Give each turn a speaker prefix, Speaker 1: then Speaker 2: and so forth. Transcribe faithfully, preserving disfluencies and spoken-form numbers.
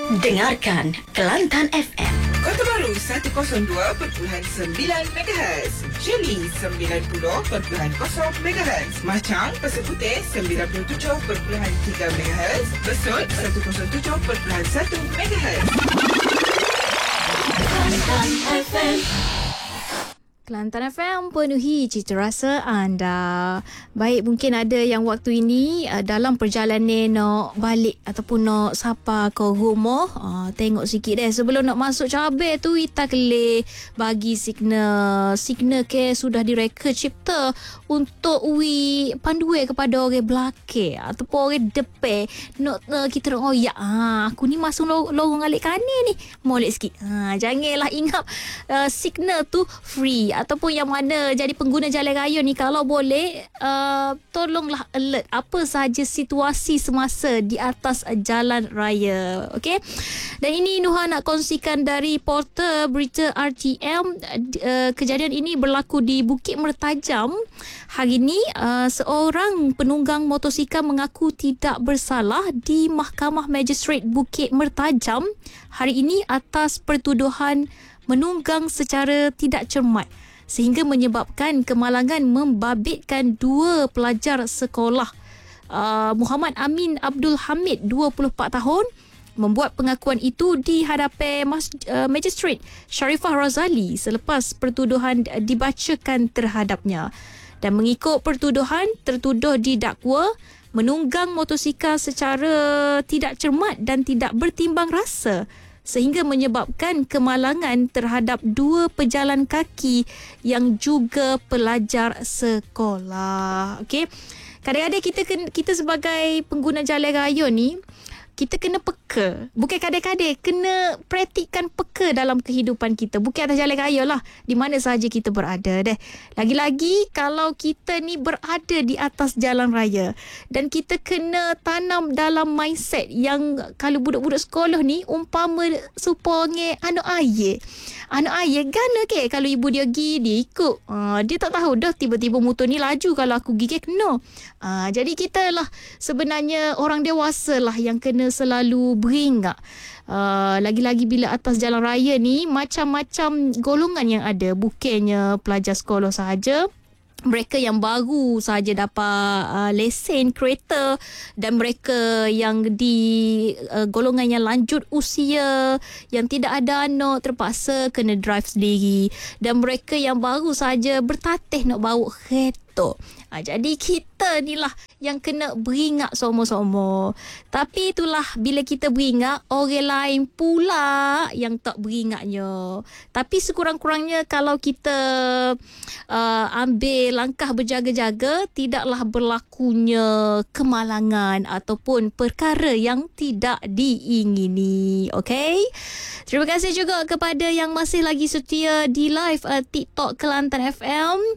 Speaker 1: Dengarkan Kelantan F M.
Speaker 2: Kota Baru seratus dua perpuluhan sembilan megahertz, Shelley sembilan puluh perpuluhan kosong megahertz, Machang Pasir Putih sembilan puluh tujuh perpuluhan tiga megahertz, Besut seratus tujuh perpuluhan satu megahertz.
Speaker 1: Kelantan F M.
Speaker 3: Kelantan F M penuhi cita rasa anda. Baik, mungkin ada yang waktu ini uh, dalam perjalanan nak balik ataupun nak sapa ke rumah, uh, tengok sikit deh sebelum nak masuk cabai tu kita kelih bagi signal. Signal ke sudah direka cipta untuk wi panduan kepada orang belakang ataupun orang depan nak uh, kita nak oyak. Ah, aku ni masuk lorong alik kanan ni. Molek sikit. Ah, janganlah ingat uh, signal tu free ataupun yang mana jadi pengguna jalan raya ni, kalau boleh uh, tolonglah alert apa sahaja situasi semasa di atas jalan raya. Okey. Dan ini Nuha nak kongsikan dari portal berita R T M. Uh, kejadian ini berlaku di Bukit Mertajam. Hari ini uh, seorang penunggang motosikal mengaku tidak bersalah di Mahkamah Magistrate Bukit Mertajam hari ini atas pertuduhan menunggang secara tidak cermat sehingga menyebabkan kemalangan membabitkan dua pelajar sekolah. Uh, Muhammad Amin Abdul Hamid, dua puluh empat tahun, membuat pengakuan itu di hadapan mas, uh, Magistrate Sharifah Razali selepas pertuduhan dibacakan terhadapnya. Dan mengikut pertuduhan, tertuduh didakwa menunggang motosikal secara tidak cermat dan tidak bertimbang rasa sehingga menyebabkan kemalangan terhadap dua pejalan kaki yang juga pelajar sekolah. Okey. Kadang-kadang kita kita sebagai pengguna jalan raya ni, kita kena peka. Bukan kadang-kadang, kena praktikkan peka dalam kehidupan kita. Bukan atas jalan raya lah, di mana sahaja kita berada deh. Lagi-lagi kalau kita ni berada di atas jalan raya dan kita kena tanam dalam mindset yang kalau budak-budak sekolah ni umpama supaya anak ayah. Anak ayah gana ke kalau ibu dia pergi, dia ikut. Uh, dia tak tahu dah tiba-tiba motor ni laju, kalau aku gigi kena. Uh, jadi kita lah sebenarnya orang dewasa lah yang kena selalu beringat. Uh, lagi-lagi bila atas jalan raya ni macam-macam golongan yang ada, bukannya pelajar sekolah sahaja. Mereka yang baru sahaja dapat uh, lesen kereta dan mereka yang di uh, golongan yang lanjut usia, yang tidak ada anak, terpaksa kena drive sendiri, dan mereka yang baru sahaja bertatih nak bawa kereta. Ha, jadi kita ni lah yang kena beringat sama-sama. Tapi itulah, bila kita beringat, orang lain pula yang tak beringatnya. Tapi sekurang-kurangnya kalau kita uh, ambil langkah berjaga-jaga, tidaklah berlakunya kemalangan ataupun perkara yang tidak diingini. Okey? Terima kasih juga kepada yang masih lagi setia di live uh, TikTok Kelantan F M.